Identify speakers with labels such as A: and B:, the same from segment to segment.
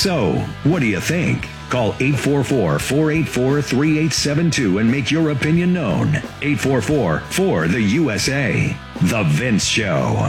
A: So, what do you think? Call 844-484-3872 and make your opinion known. 844-4-THE-USA. The Vince Show.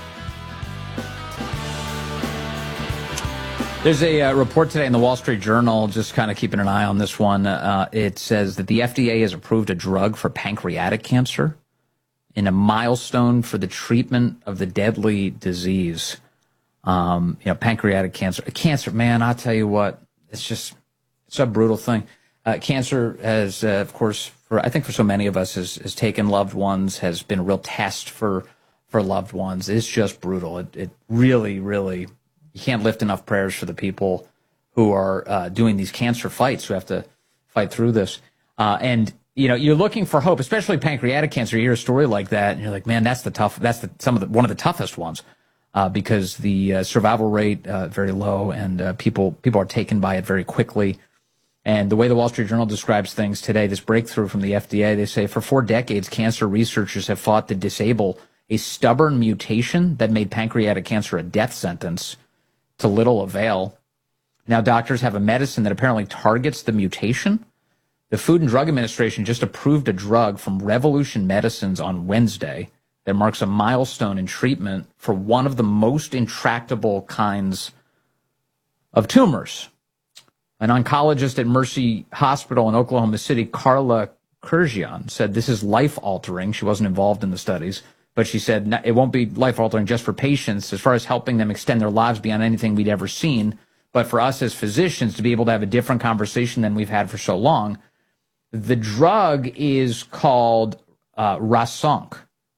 B: There's a report today in the Wall Street Journal, just kind of keeping an eye on this one. It says that the FDA has approved a drug for pancreatic cancer in a milestone for the treatment of the deadly disease. Pancreatic cancer, man, I'll tell you what, it's a brutal thing. Cancer has, of course, I think for so many of us, has taken loved ones, has been a real test for loved ones. It's just brutal. It really, really, you can't lift enough prayers for the people who are doing these cancer fights, who have to fight through this. And you're looking for hope, especially pancreatic cancer. You hear a story like that, and you're like, man, one of the toughest ones, because the survival rate very low, and people are taken by it very quickly. And the way the Wall Street Journal describes things today, this breakthrough from the FDA, they say for 4 decades, cancer researchers have fought to disable a stubborn mutation that made pancreatic cancer a death sentence, to little avail. Now doctors have a medicine that apparently targets the mutation. The Food and Drug Administration just approved a drug from Revolution Medicines on Wednesday that marks a milestone in treatment for one of the most intractable kinds of tumors. An oncologist at Mercy Hospital in Oklahoma City, Carla Kurzian, said this is life-altering. She wasn't involved in the studies, but she said it won't be life-altering just for patients as far as helping them extend their lives beyond anything we'd ever seen, but for us as physicians to be able to have a different conversation than we've had for so long. The drug is called Rasunc,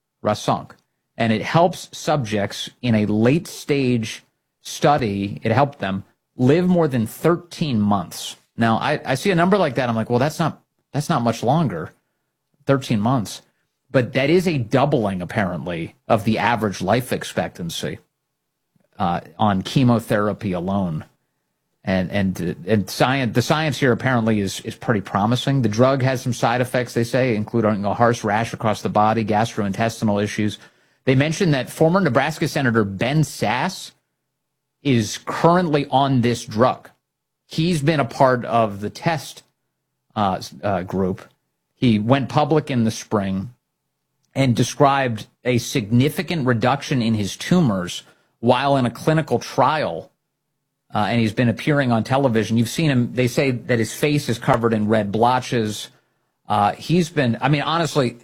B: and it helps subjects in a late-stage study. It helped them live more than 13 months. Now, I see a number like that. I'm like, well, that's not much longer, 13 months. But that is a doubling, apparently, of the average life expectancy on chemotherapy alone. And the science here apparently is pretty promising. The drug has some side effects, they say, including a harsh rash across the body, gastrointestinal issues. They mentioned that former Nebraska Senator Ben Sasse is currently on this drug. He's been a part of the test group. He went public in the spring and described a significant reduction in his tumors while in a clinical trial. And he's been appearing on television. You've seen him. They say that his face is covered in red blotches. Honestly,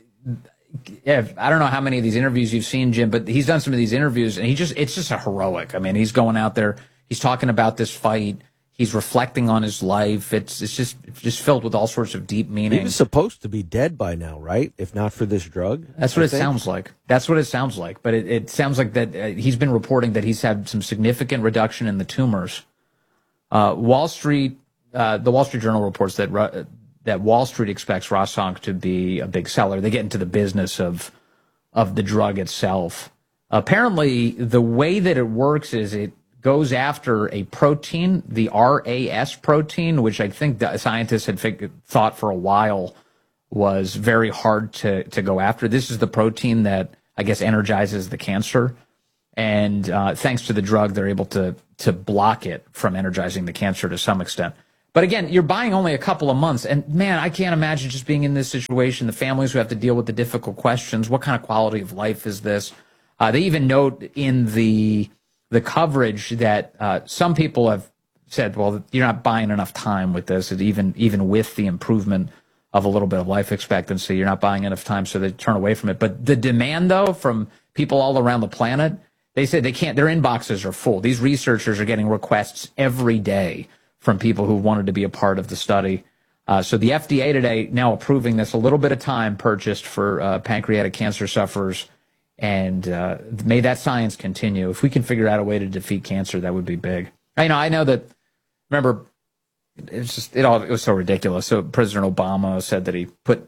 B: I don't know how many of these interviews you've seen, Jim, but he's done some of these interviews, and it's just a heroic. I mean, he's going out there. He's talking about this fight. He's reflecting on his life. It's just filled with all sorts of deep meaning.
C: He was supposed to be dead by now, right? If not for this drug.
B: That's what it sounds like. That's what it sounds like. But it sounds like that he's been reporting that he's had some significant reduction in the tumors. The Wall Street Journal reports that Wall Street expects Rasunc to be a big seller. They get into the business of the drug itself. Apparently, the way that it works is it goes after a protein, the RAS protein, which I think the scientists had thought for a while was very hard to go after. This is the protein that I guess energizes the cancer. And thanks to the drug, they're able to block it from energizing the cancer to some extent. But again, you're buying only a couple of months. And man, I can't imagine just being in this situation, the families who have to deal with the difficult questions. What kind of quality of life is this? They even note in the coverage that some people have said, well, you're not buying enough time with this. And even with the improvement of a little bit of life expectancy, you're not buying enough time, so they turn away from it. But the demand, though, from people all around the planet, they say they can't, their inboxes are full. These researchers are getting requests every day from people who wanted to be a part of the study. So the FDA today now approving this, a little bit of time purchased for pancreatic cancer sufferers. And may that science continue. If we can figure out a way to defeat cancer, that would be big. I know that, remember, it was so ridiculous. So President Obama said that he put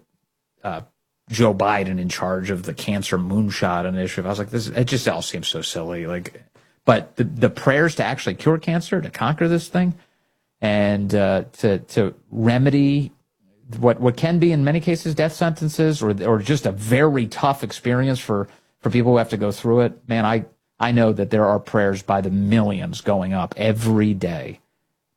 B: Joe Biden in charge of the cancer moonshot initiative. I was like, it just all seems so silly. But the prayers to actually cure cancer, to conquer this thing, and to remedy what can be in many cases death sentences or just a very tough experience for people who have to go through it. Man, I know that there are prayers by the millions going up every day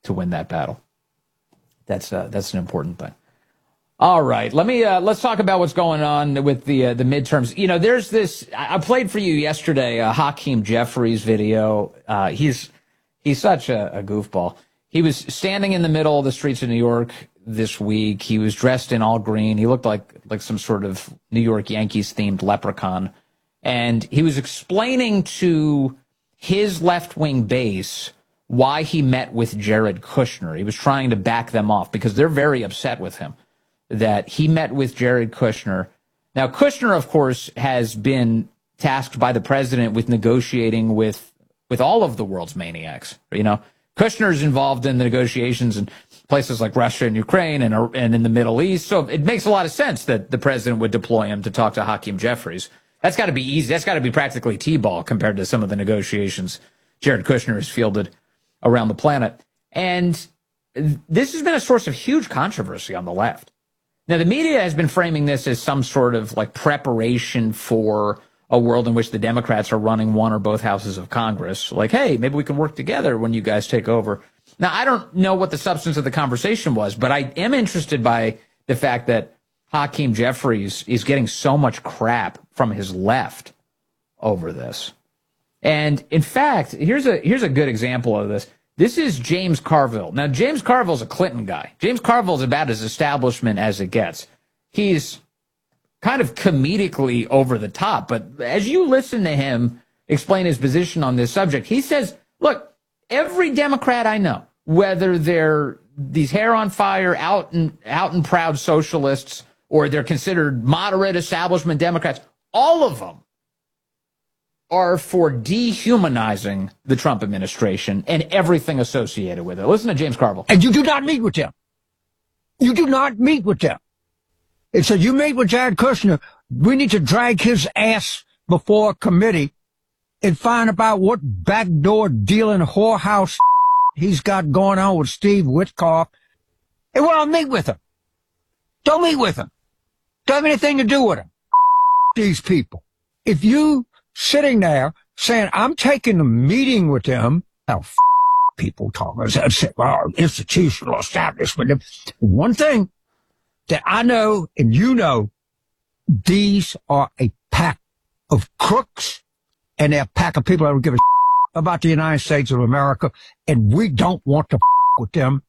B: to win that battle. That's an important thing. All right, let's talk about what's going on with the midterms. You know, there's this. I played for you yesterday Hakeem Jeffries video. He's such a goofball. He was standing in the middle of the streets of New York this week. He was dressed in all green. He looked like some sort of New York Yankees themed leprechaun, and he was explaining to his left-wing base why he met with Jared Kushner. He was trying to back them off because they're very upset with him that he met with Jared Kushner. Now, Kushner, of course, has been tasked by the president with negotiating with all of the world's maniacs. You know, Kushner's involved in the negotiations in places like Russia and Ukraine and in the Middle East. So it makes a lot of sense that the president would deploy him to talk to Hakeem Jeffries. That's got to be easy. That's got to be practically T-ball compared to some of the negotiations Jared Kushner has fielded around the planet. And this has been a source of huge controversy on the left. Now, the media has been framing this as some sort of like preparation for a world in which the Democrats are running one or both houses of Congress. Like, hey, maybe we can work together when you guys take over. Now, I don't know what the substance of the conversation was, but I am interested by the fact that Hakeem Jeffries is getting so much crap from his left over this. And in fact, here's a good example of this. This is James Carville. Now, James Carville's a Clinton guy. James Carville's about as establishment as it gets. He's kind of comedically over the top, but as you listen to him explain his position on this subject, he says, look, every Democrat I know, whether they're these hair on fire, out and proud socialists, or they're considered moderate establishment Democrats, all of them are for dehumanizing the Trump administration and everything associated with it. Listen to James Carville.
D: And you do not meet with them. You do not meet with them. It says you meet with Jared Kushner. We need to drag his ass before a committee and find about what backdoor dealing whorehouse he's got going on with Steve Witkoff. And well, I'll meet with him. Don't meet with him. Don't have anything to do with him. These people. If you sitting there saying, I'm taking a meeting with them, now people talking, well, institutional establishment. One thing that I know and you know, these are a pack of crooks and they're a pack of people that don't give a about the United States of America, and we don't want to with them.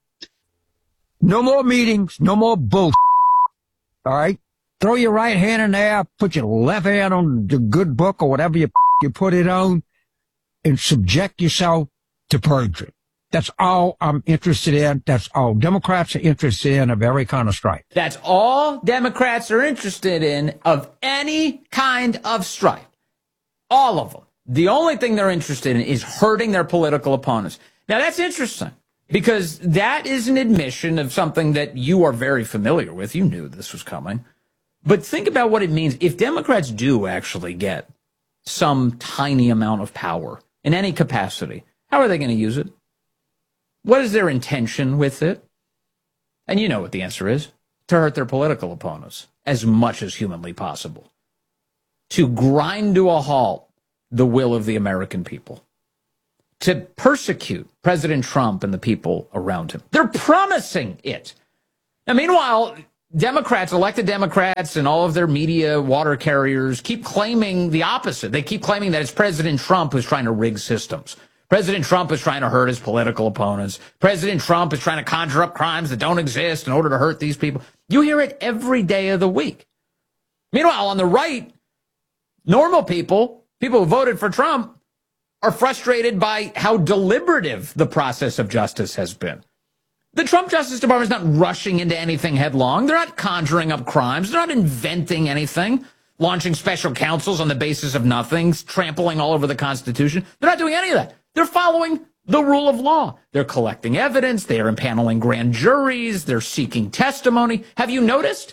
D: No more meetings, no more bullshit. All right? Throw your right hand in there, put your left hand on the good book or whatever you put it on, and subject yourself to perjury. That's all I'm interested in. That's all Democrats are interested in of every kind of strife.
B: That's all Democrats are interested in of any kind of strife. All of them. The only thing they're interested in is hurting their political opponents. Now, that's interesting because that is an admission of something that you are very familiar with. You knew this was coming. But think about what it means if Democrats do actually get some tiny amount of power in any capacity. How are they going to use it? What is their intention with it? And you know what the answer is. To hurt their political opponents as much as humanly possible. To grind to a halt the will of the American people. To persecute President Trump and the people around him. They're promising it. Now, meanwhile, Democrats, elected Democrats, and all of their media water carriers keep claiming the opposite. They keep claiming that it's President Trump who's trying to rig systems. President Trump is trying to hurt his political opponents. President Trump is trying to conjure up crimes that don't exist in order to hurt these people. You hear it every day of the week. Meanwhile, on the right, normal people who voted for Trump, are frustrated by how deliberative the process of justice has been. The Trump Justice Department is not rushing into anything headlong. They're not conjuring up crimes. They're not inventing anything, launching special counsels on the basis of nothing, trampling all over the Constitution. They're not doing any of that. They're following the rule of law. They're collecting evidence. They are impaneling grand juries. They're seeking testimony. Have you noticed?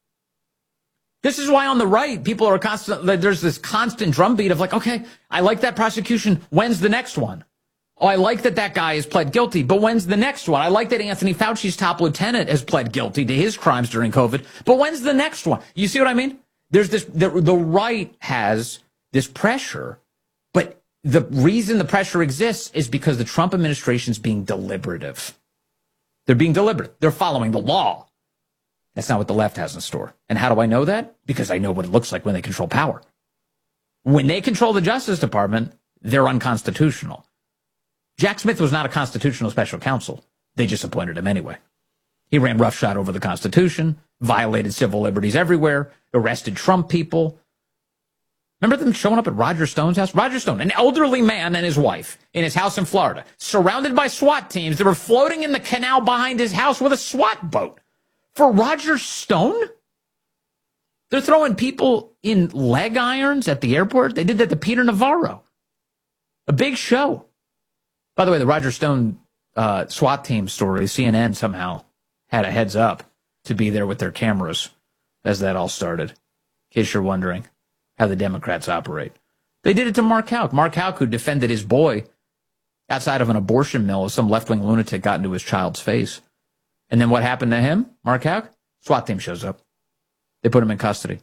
B: This is why on the right, people are there's this constant drumbeat of like, okay, I like that prosecution. When's the next one? Oh, I like that guy has pled guilty, but when's the next one? I like that Anthony Fauci's top lieutenant has pled guilty to his crimes during COVID, but when's the next one? You see what I mean? There's this, the right has this pressure, but the reason the pressure exists is because the Trump administration is being deliberative. They're being deliberate. They're following the law. That's not what the left has in store. And how do I know that? Because I know what it looks like when they control power. When they control the Justice Department, they're unconstitutional. Jack Smith was not a constitutional special counsel. They just appointed him anyway. He ran roughshod over the Constitution, violated civil liberties everywhere, arrested Trump people. Remember them showing up at Roger Stone's house? Roger Stone, an elderly man and his wife in his house in Florida, surrounded by SWAT teams that were floating in the canal behind his house with a SWAT boat. For Roger Stone? They're throwing people in leg irons at the airport. They did that to Peter Navarro. A big show. By the way, the Roger Stone SWAT team story, CNN somehow had a heads up to be there with their cameras as that all started. In case you're wondering how the Democrats operate. They did it to Mark Houck. Mark Houck, who defended his boy outside of an abortion mill as some left-wing lunatic got into his child's face. And then what happened to him, Mark Houck? SWAT team shows up. They put him in custody.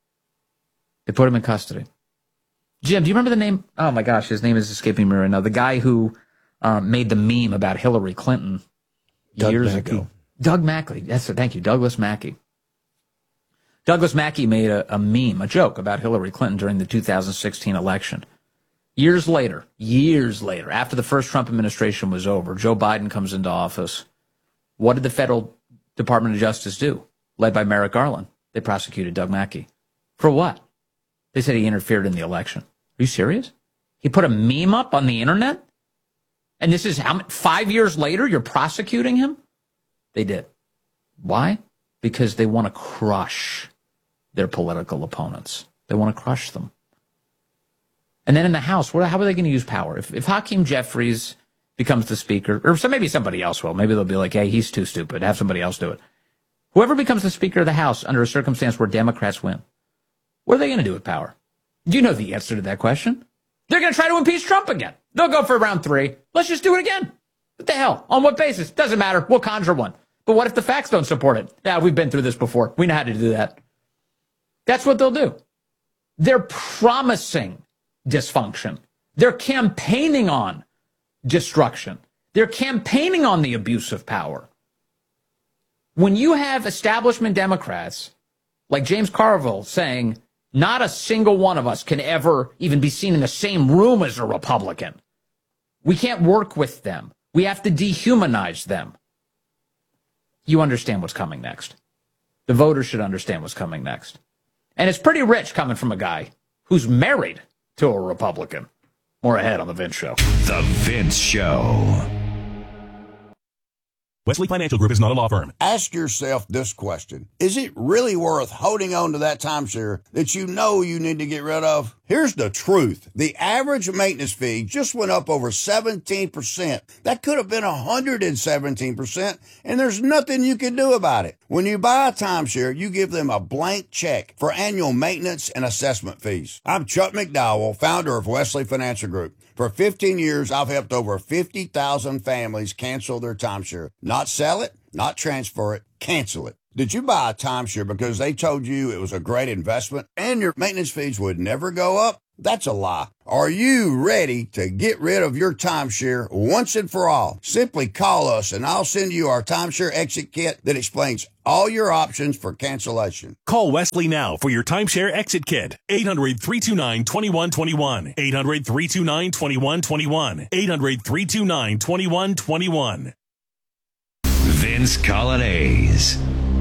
B: Jim, do you remember the name? Oh, my gosh, his name is escaping me right now. The guy who made the meme about Hillary Clinton years ago. Doug Mackey. Thank you, Douglas Mackey. Douglas Mackey made a meme, a joke about Hillary Clinton during the 2016 election. Years later, after the first Trump administration was over, Joe Biden comes into office. What did the Federal Department of Justice do? Led by Merrick Garland. They prosecuted Doug Mackey. For what? They said he interfered in the election. Are you serious? He put a meme up on the internet? And this is 5 years later you're prosecuting him? They did. Why? Because they want to crush their political opponents. They want to crush them. And then in the House, how are they going to use power? If Hakeem Jeffries becomes the speaker, or maybe somebody else will. Maybe they'll be like, hey, he's too stupid. Have somebody else do it. Whoever becomes the Speaker of the House under a circumstance where Democrats win, what are they going to do with power? You know the answer to that question. They're going to try to impeach Trump again. They'll go for round 3. Let's just do it again. What the hell? On what basis? Doesn't matter. We'll conjure one. But what if the facts don't support it? Yeah, we've been through this before. We know how to do that. That's what they'll do. They're promising dysfunction. They're campaigning on destruction. They're campaigning on the abuse of power. When you have establishment Democrats like James Carville saying, not a single one of us can ever even be seen in the same room as a Republican. We can't work with them. We have to dehumanize them. You understand what's coming next. The voters should understand what's coming next. And it's pretty rich coming from a guy who's married to a Republican. More ahead on The Vince Show.
A: The Vince Show.
E: Wesley Financial Group is not a law firm.
F: Ask yourself this question. Is it really worth holding on to that timeshare that you know you need to get rid of? Here's the truth. The average maintenance fee just went up over 17%. That could have been 117%, and there's nothing you can do about it. When you buy a timeshare, you give them a blank check for annual maintenance and assessment fees. I'm Chuck McDowell, founder of Wesley Financial Group. For 15 years, I've helped over 50,000 families cancel their timeshare. Not sell it, not transfer it, cancel it. Did you buy a timeshare because they told you it was a great investment and your maintenance fees would never go up? That's a lie. Are you ready to get rid of your timeshare once and for all? Simply call us and I'll send you our timeshare exit kit that explains all your options for cancellation.
E: Call Wesley now for your timeshare exit kit. 800-329-2121. 800-329-2121. 800-329-2121.
A: Vince Colonnese.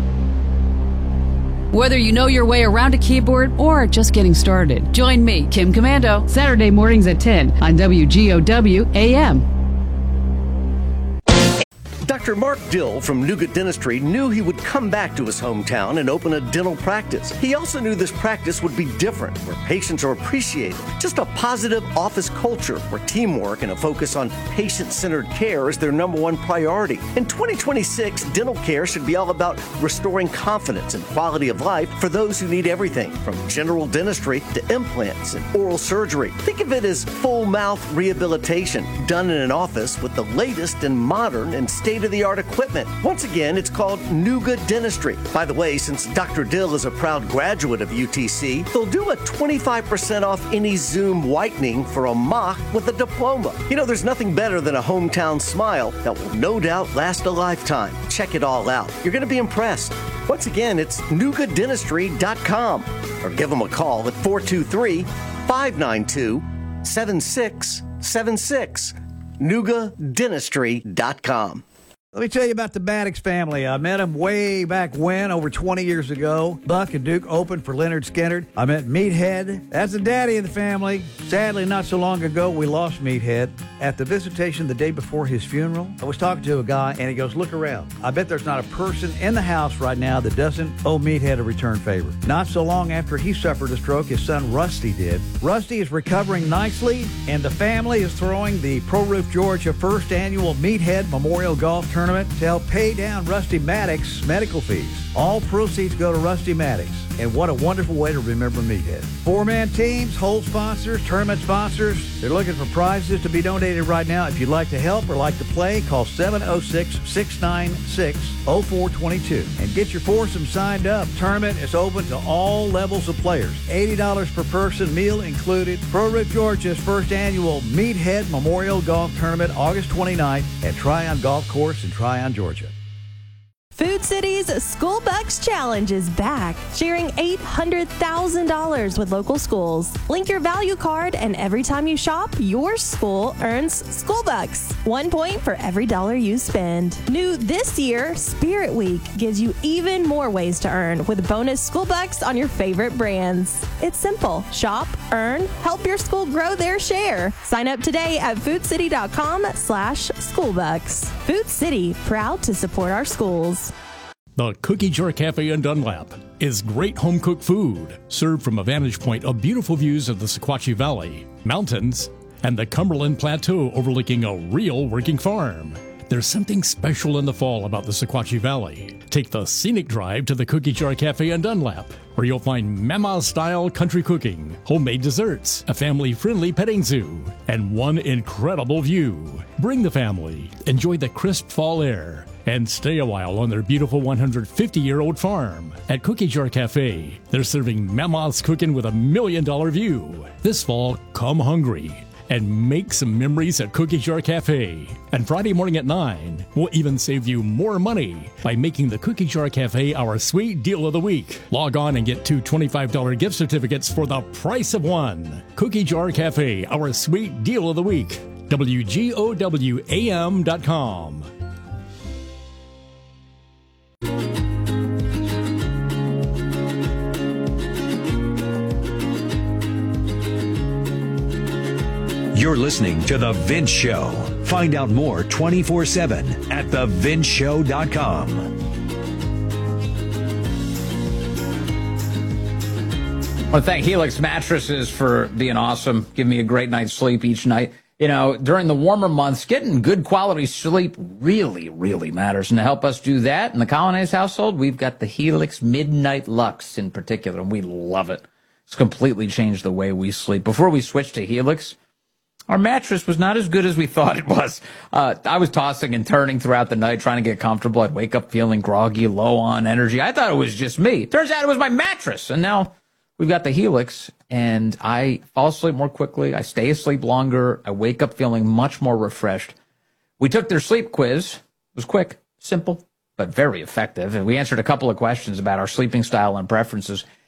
G: Whether you know your way around a keyboard or just getting started, join me, Kim Commando, Saturday mornings at 10 on WGOW AM.
H: Dr. Mark Dill from Nugent Dentistry knew he would come back to his hometown and open a dental practice. He also knew this practice would be different, where patients are appreciated. Just a positive office culture where teamwork and a focus on patient-centered care is their number one priority. In 2026, dental care should be all about restoring confidence and quality of life for those who need everything from general dentistry to implants and oral surgery. Think of it as full mouth rehabilitation done in an office with the latest in modern and state state-of-the-art equipment. Once again, it's called Nuga Dentistry. By the way, since Dr. Dill is a proud graduate of UTC, they'll do a 25% off any Zoom whitening for a mock with a diploma. You know, there's nothing better than a hometown smile that will no doubt last a lifetime. Check it all out. You're going to be impressed. Once again, it's NugaDentistry.com or give them a call at 423-592-7676. NugaDentistry.com.
I: Let me tell you about the Maddox family. I met them way back when, over 20 years ago. Buck and Duke opened for Leonard Skinner. I met Meathead. That's the daddy of the family. Sadly, not so long ago, we lost Meathead. At the visitation the day before his funeral, I was talking to a guy, and he goes, look around. I bet there's not a person in the house right now that doesn't owe Meathead a return favor. Not so long after he suffered a stroke, his son Rusty did. Rusty is recovering nicely, and the family is throwing the Pro Roof Georgia first annual Meathead Memorial Golf Tournament to help pay down Rusty Maddox's medical fees. All proceeds go to Rusty Maddox, and what a wonderful way to remember Meathead. Four-man teams, hole sponsors, tournament sponsors, they're looking for prizes to be donated right now. If you'd like to help or like to play, call 706-696-0422 and get your foursome signed up. Tournament is open to all levels of players. $80 per person, meal included. Pro Roof Georgia's first annual Meathead Memorial Golf Tournament, August 29th at Tryon Golf Course in Tryon, Georgia.
J: Food City's School Bucks Challenge is back, sharing $800,000 with local schools. Link your value card, and every time you shop, your school earns School Bucks. 1 point for every dollar you spend. New this year, Spirit Week gives you even more ways to earn with bonus School Bucks on your favorite brands. It's simple. Shop, earn, help your school grow their share. Sign up today at foodcity.com/schoolbucks. Food City, proud to support our schools.
K: The Cookie Jar Cafe in Dunlap is great home-cooked food, served from a vantage point of beautiful views of the Sequatchie Valley, mountains, and the Cumberland Plateau overlooking a real working farm. There's something special in the fall about the Sequatchie Valley. Take the scenic drive to the Cookie Jar Cafe in Dunlap, where you'll find Mama-style country cooking, homemade desserts, a family-friendly petting zoo, and one incredible view. Bring the family, enjoy the crisp fall air, and stay a while on their beautiful 150-year-old farm. At Cookie Jar Cafe, they're serving Mama's cooking with $1 million view. This fall, come hungry and make some memories at Cookie Jar Cafe. And Friday morning at 9, we'll even save you more money by making the Cookie Jar Cafe our sweet deal of the week. Log on and get 2 $25 gift certificates for the price of one. Cookie Jar Cafe, our sweet deal of the week. WGOWAM.com.
A: You're listening to The Vince Show. Find out more 24/7 at thevinceshow.com.
B: I want to thank Helix Mattresses for being awesome, giving me a great night's sleep each night. You know, during the warmer months, getting good quality sleep really, really matters. And to help us do that in the Colonnese household, we've got the Helix Midnight Lux in particular, and we love it. It's completely changed the way we sleep. Before we switched to Helix, our mattress was not as good as we thought it was. I was tossing and turning throughout the night trying to get comfortable. I'd wake up feeling groggy, low on energy. I thought it was just me. Turns out it was my mattress. And now we've got the Helix, and I fall asleep more quickly. I stay asleep longer. I wake up feeling much more refreshed. We took their sleep quiz. It was quick, simple, but very effective. And we answered a couple of questions about our sleeping style and preferences.